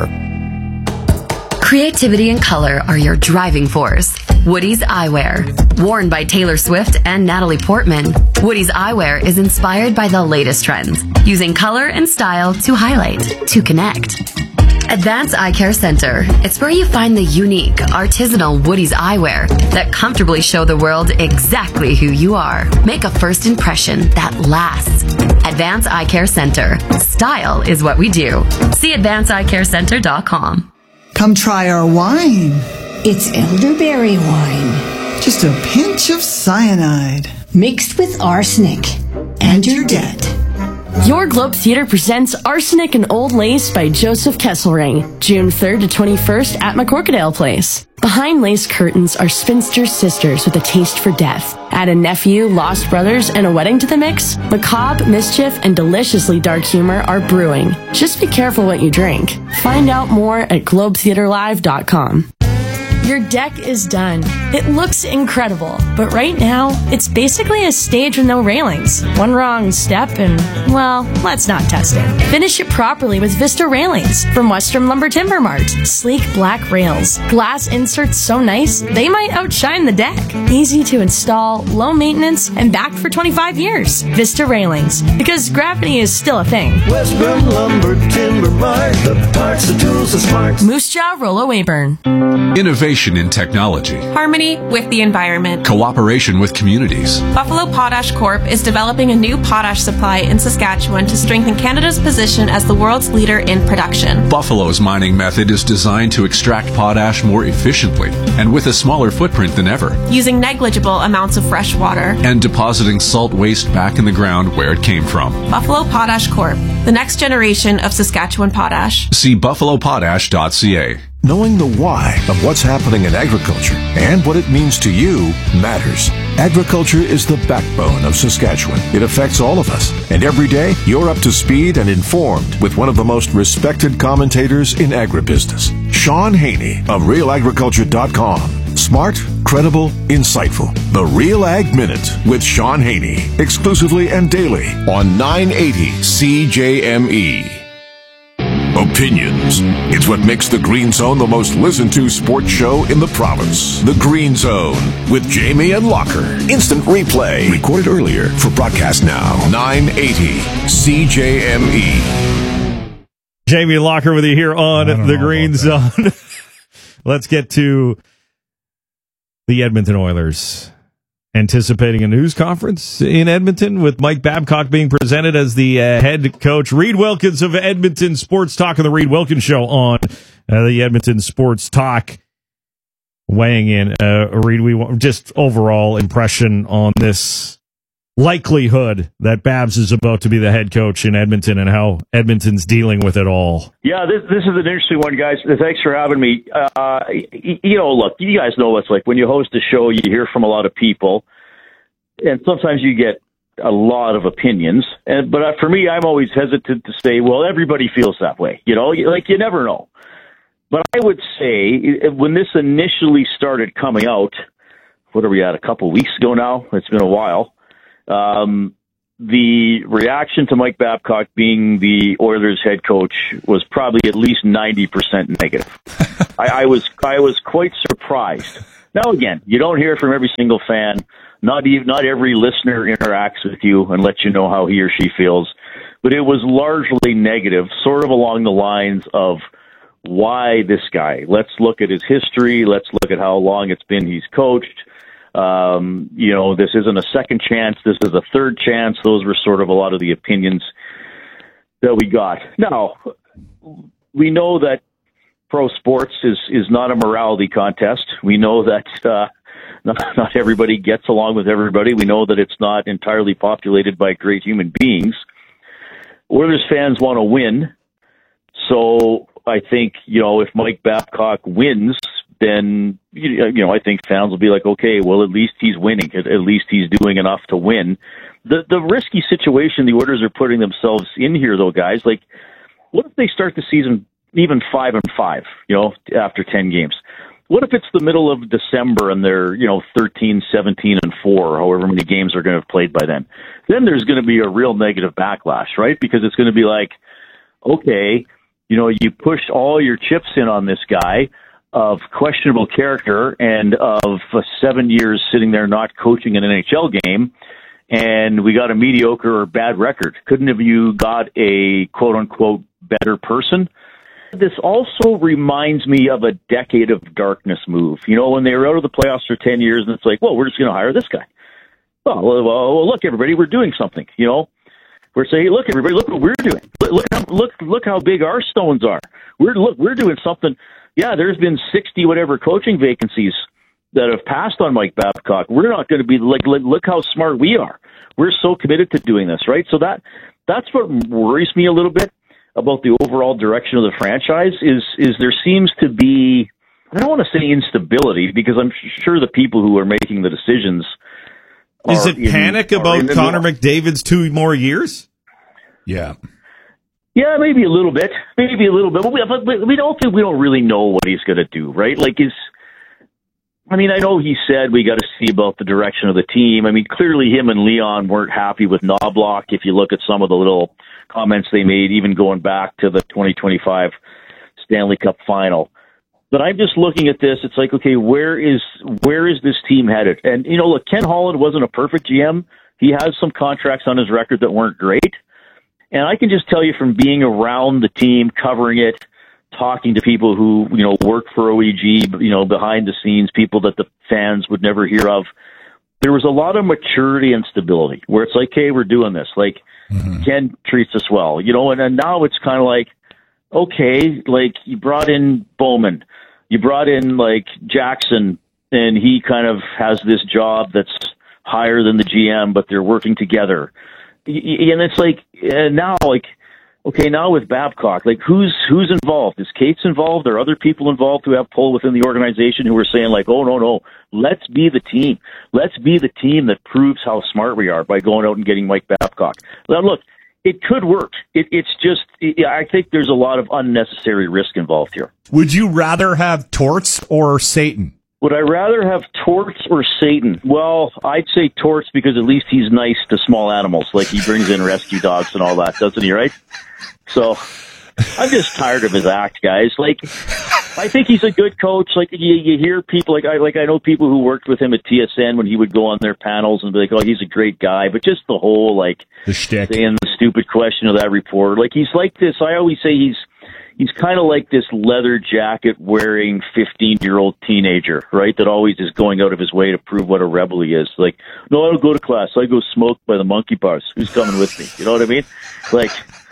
Creativity and color are your driving force. Woody's Eyewear. Worn by Taylor Swift and Natalie Portman, Woody's Eyewear is inspired by the latest trends, using color and style to highlight, to connect. Advance Eye Care Center. It's where you find the unique, artisanal Woody's Eyewear that comfortably show the world exactly who you are. Make a first impression that lasts. Advance Eye Care Center. Style is what we do. See advance eye care center dot com. Come try our wine. It's elderberry wine. Just a pinch of cyanide. Mixed with arsenic. And you're dead. Your Globe Theatre presents Arsenic and Old Lace by Joseph Kesselring, June third to twenty-first at McCorkadale Place. Behind lace curtains are spinster sisters with a taste for death. Add a nephew, lost brothers, and a wedding to the mix. Macabre, mischief, and deliciously dark humor are brewing. Just be careful what you drink. Find out more at globe theatre live dot com. Your deck is done. It looks incredible, but right now, it's basically a stage with no railings. One wrong step and, well, let's not test it. Finish it properly with Vista Railings from Western Lumber Timber Mart. Sleek black rails. Glass inserts so nice, they might outshine the deck. Easy to install, low maintenance, and backed for twenty-five years. Vista Railings, because gravity is still a thing. Western Lumber Timber Mart, the parts, the tools, the smarts. Moose Jaw, Rollo Weyburn. Innovation in technology. Harmony with the environment. Cooperation with communities. Buffalo Potash Corp is developing a new potash supply in Saskatchewan to strengthen Canada's position as the world's leader in production. Buffalo's mining method is designed to extract potash more efficiently and with a smaller footprint than ever. Using negligible amounts of fresh water. And depositing salt waste back in the ground where it came from. Buffalo Potash Corp, the next generation of Saskatchewan potash. See buffalo potash dot c a. Knowing the why of what's happening in agriculture and what it means to you matters. Agriculture is the backbone of Saskatchewan. It affects all of us. And every day, you're up to speed and informed with one of the most respected commentators in agribusiness, Sean Haney of real agriculture dot com. Smart, credible, insightful. The Real Ag Minute with Sean Haney. Exclusively and daily on nine eighty C J M E. Opinions. It's what makes the Green Zone the most listened to sports show in the province. The Green Zone with Jamie and Locker. Instant replay. Recorded earlier for broadcast now. nine eighty C J M E. Jamie Locker with you here on the Green Zone. Let's get to the Edmonton Oilers. Anticipating a news conference in Edmonton with Mike Babcock being presented as the uh, head coach. Reed Wilkins of Edmonton Sports Talk on the Reed Wilkins Show on uh, the Edmonton Sports Talk. Weighing in, uh, Reed, we want just overall impression on this likelihood that Babs is about to be the head coach in Edmonton and how Edmonton's dealing with it all? Yeah, this this is an interesting one, guys. Thanks for having me. Uh, you know, look, you guys know what it's like. When you host a show, you hear from a lot of people, and sometimes you get a lot of opinions. And But for me, I'm always hesitant to say, well, everybody feels that way. You know, like you never know. But I would say when this initially started coming out, what are we at, a couple weeks ago now? It's been a while. Um, the reaction to Mike Babcock being the Oilers head coach was probably at least ninety percent negative. I, I was I was quite surprised. Now, again, you don't hear from every single fan. Not even not every listener interacts with you and lets you know how he or she feels. But it was largely negative, sort of along the lines of, why this guy? Let's look at his history. Let's look at how long it's been he's coached. Um, you know, this isn't a second chance. This is a third chance. Those were sort of a lot of the opinions that we got. Now, we know that pro sports is, is not a morality contest. We know that uh, not, not everybody gets along with everybody. We know that it's not entirely populated by great human beings. Oilers fans want to win. So I think, you know, if Mike Babcock wins, then, you know, I think fans will be like, okay, well, at least he's winning. At, at least he's doing enough to win. The the risky situation the Oilers are putting themselves in here, though, guys, like, what if they start the season even five and five, you know, after ten games? What if it's the middle of December and they're, you know, thirteen, seventeen, and four, however many games are going to have played by then? Then there's going to be a real negative backlash, right? Because it's going to be like, okay, you know, you pushed all your chips in on this guy of questionable character and of uh, seven years sitting there not coaching an N H L game, and we got a mediocre or bad record. Couldn't have you got a quote-unquote better person? This also reminds me of a decade of darkness move. You know, when they were out of the playoffs for ten years, and it's like, well, we're just going to hire this guy. Well, well, well, look, everybody, we're doing something, you know. We're saying, look, everybody, look what we're doing. Look, look, how, look, look how big our stones are. We're look, we're doing something. Yeah, there's been sixty whatever coaching vacancies that have passed on Mike Babcock. We're not going to be like, look, look how smart we are. We're so committed to doing this, right? So that that's what worries me a little bit about the overall direction of the franchise. Is is there seems to be, I don't want to say instability, because I'm sure the people who are making the decisions. Is it panic in, about Connor McDavid's two more years? Yeah. Yeah, maybe a little bit. Maybe a little bit. But we, but we don't think we don't really know what he's going to do, right? Like, is, I mean, I know he said we got to see about the direction of the team. I mean, clearly him and Leon weren't happy with Knobloch. If you look at some of the little comments they made, even going back to the twenty twenty-five Stanley Cup final. But I'm just looking at this. It's like, okay, where is where is this team headed? And, you know, look, Ken Holland wasn't a perfect G M. He has some contracts on his record that weren't great. And I can just tell you from being around the team, covering it, talking to people who, you know, work for O E G, you know, behind the scenes, people that the fans would never hear of, there was a lot of maturity and stability where it's like, hey, we're doing this. Like, mm-hmm. Ken treats us well, you know, and, and now it's kind of like, okay, like you brought in Bowman, you brought in like Jackson, and he kind of has this job that's higher than the G M, but they're working together. And it's like, and now, like, okay, now with Babcock, like, who's who's involved? Is Cates involved? Are other people involved who have pull within the organization who are saying, like, oh, no, no, let's be the team. Let's be the team that proves how smart we are by going out and getting Mike Babcock. Now, look, it could work. It, it's just, it, I think there's a lot of unnecessary risk involved here. Would you rather have Torts or Satan? Would I rather have Torts or Satan? Well, I'd say Torts because at least he's nice to small animals. Like, he brings in rescue dogs and all that, doesn't he, right? So, I'm just tired of his act, guys. Like, I think he's a good coach. Like, you, you hear people, like I like I know people who worked with him at T S N when he would go on their panels and be like, oh, he's a great guy. But just the whole, like, the shtick, saying the stupid question of that reporter. Like, he's like this. I always say he's he's kind of like this leather jacket wearing fifteen-year-old teenager, right, that always is going out of his way to prove what a rebel he is. Like, no, I don't go to class. I go smoke by the monkey bars. Who's coming with me? You know what I mean? Like,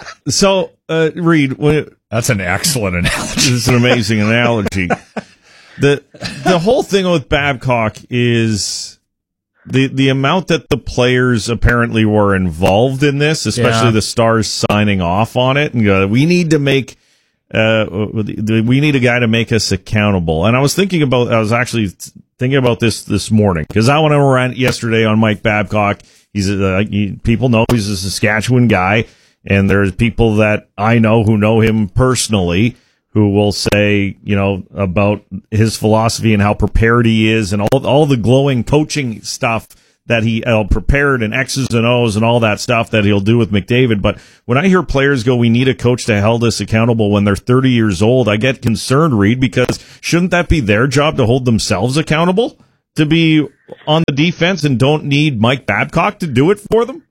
so, uh, Reed, when, that's an excellent analogy. This is an amazing analogy. The the whole thing with Babcock is the the amount that the players apparently were involved in this, especially Yeah. the Stars signing off on it, and go, we need to make uh we need a guy to make us accountable. And I was thinking about I was actually thinking about this this morning because I went around yesterday on Mike Babcock. He's uh, he, people know he's a Saskatchewan guy, and there's people that I know who know him personally who will say, you know, about his philosophy and how prepared he is and all all the glowing coaching stuff that he uh, prepared and X's and O's and all that stuff that he'll do with McDavid. But when I hear players go, we need a coach to hold us accountable when they're thirty years old, I get concerned, Reed, because shouldn't that be their job to hold themselves accountable, to be on the defense, and don't need Mike Babcock to do it for them?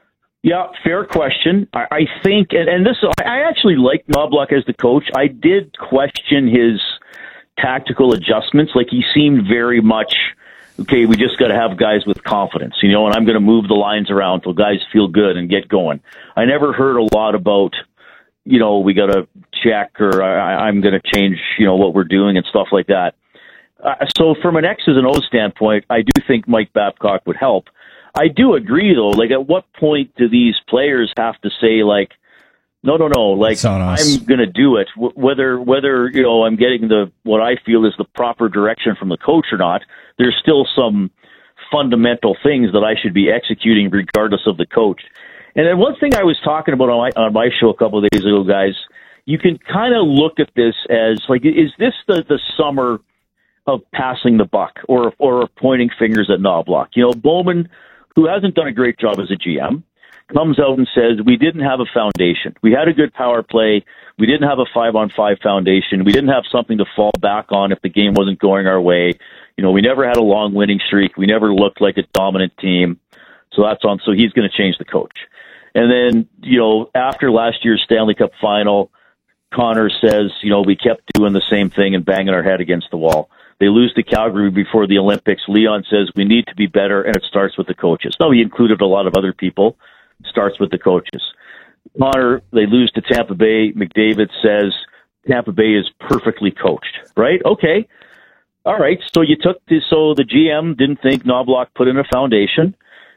Yeah, fair question. I, I think, and, and this, I actually like Knobloch as the coach. I did question his tactical adjustments. Like, he seemed very much, okay, we just got to have guys with confidence, you know, and I'm going to move the lines around till guys feel good and get going. I never heard a lot about, you know, we got to check, or I, I'm going to change, you know, what we're doing and stuff like that. Uh, so from an X's and O's standpoint, I do think Mike Babcock would help. I do agree, though. Like, at what point do these players have to say, like, no, no, no, like, I'm going to do it, w- whether, whether, you know, I'm getting the, what I feel is the proper direction from the coach or not. There's still some fundamental things that I should be executing regardless of the coach. And then one thing I was talking about on my, on my show a couple of days ago, guys, you can kind of look at this as, like, is this the, the summer of passing the buck or, or pointing fingers at Knobloch? You know, Bowman, who hasn't done a great job as a G M, comes out and says, we didn't have a foundation. We had a good power play. We didn't have a five-on-five foundation. We didn't have something to fall back on if the game wasn't going our way. You know, we never had a long winning streak. We never looked like a dominant team. So that's on. So he's going to change the coach. And then, you know, after last year's Stanley Cup final, Connor says, you know, we kept doing the same thing and banging our head against the wall. They lose to Calgary before the Olympics. Leon says we need to be better, and it starts with the coaches. No, he included a lot of other people. Starts with the coaches. Connor, they lose to Tampa Bay. McDavid says Tampa Bay is perfectly coached, right? Okay. All right. So you took this, so the G M didn't think Knobloch put in a foundation.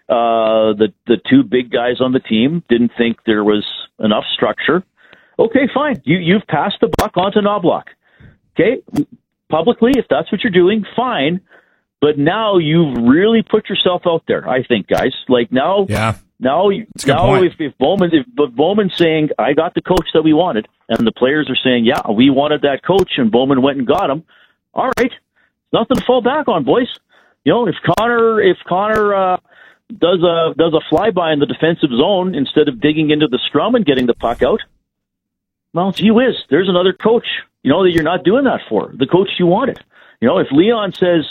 Uh, the, the two big guys on the team didn't think there was enough structure. Okay, fine. You, you've passed the buck on to Knobloch. Okay. Publicly, if that's what you're doing, fine. But now you've really put yourself out there, I think, guys. Like, now, yeah. now, now if, if Bowman, if, if Bowman's saying, I got the coach that we wanted, and the players are saying, yeah, we wanted that coach, and Bowman went and got him, all right, nothing to fall back on, boys. You know, if Connor, if Connor uh, does a does a flyby in the defensive zone instead of digging into the scrum and getting the puck out, well, gee whiz, there's another coach, you know, that you're not doing that for, the coach you wanted. You know, if Leon says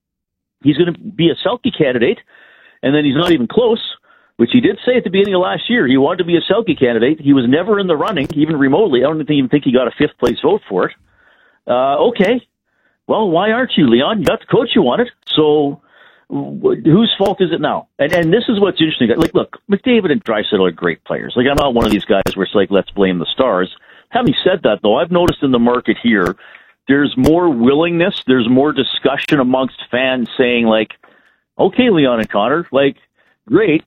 he's going to be a Selke candidate, and then he's not even close, which he did say at the beginning of last year, he wanted to be a Selke candidate. He was never in the running, even remotely. I don't even think he got a fifth place vote for it. Uh, okay. Well, why aren't you, Leon? You got the coach you wanted. So wh- whose fault is it now? And and this is what's interesting. Like, look, McDavid and Draisaitl are great players. Like, I'm not one of these guys where it's like, let's blame the Stars. Having said that, though, I've noticed in the market here, there's more willingness, there's more discussion amongst fans saying, like, okay, Leon and Connor, like, great.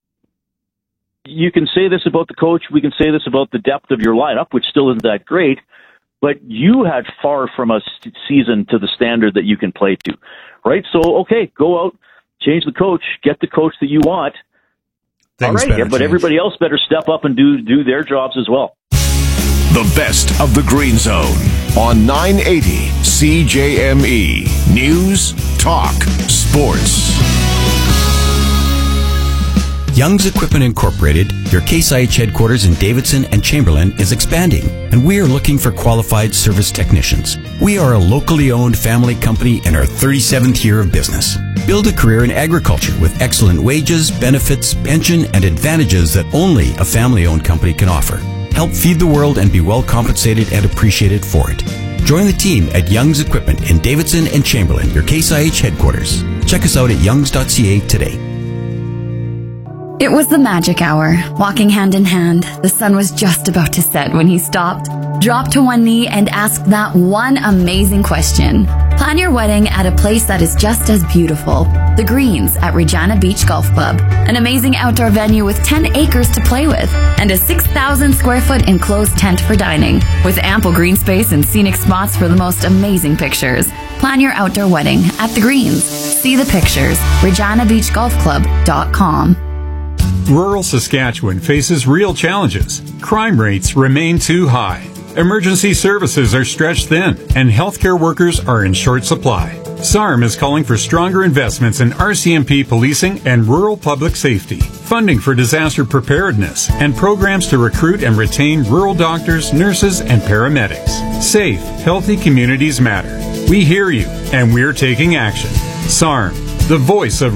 You can say this about the coach, we can say this about the depth of your lineup, which still isn't that great, but you had far from a season to the standard that you can play to, right? So, okay, go out, change the coach, get the coach that you want. Things all right, yeah, but change. Everybody else better step up and do do their jobs as well. The best of the Green Zone on nine eighty C J M E. News, talk, sports. Young's Equipment Incorporated, your Case I H headquarters in Davidson and Chamberlain, is expanding, and we are looking for qualified service technicians. We are a locally owned family company in our thirty-seventh year of business. Build a career in agriculture with excellent wages, benefits, pension, and advantages that only a family-owned company can offer. Help feed the world and be well compensated and appreciated for it. Join the team at Young's Equipment in Davidson and Chamberlain, your Case I H headquarters. Check us out at youngs dot c a today. It was the magic hour. Walking hand in hand, the sun was just about to set when he stopped, dropped to one knee, and asked that one amazing question. Plan your wedding at a place that is just as beautiful. The Greens at Regina Beach Golf Club. An amazing outdoor venue with ten acres to play with and a six thousand square foot enclosed tent for dining with ample green space and scenic spots for the most amazing pictures. Plan your outdoor wedding at The Greens. See the pictures. regina beach golf club dot com. Rural Saskatchewan faces real challenges. Crime rates remain too high. Emergency services are stretched thin, and healthcare workers are in short supply. S A R M is calling for stronger investments in R C M P policing and rural public safety, funding for disaster preparedness, and programs to recruit and retain rural doctors, nurses, and paramedics. Safe, healthy communities matter. We hear you, and we're taking action. S A R M, the voice of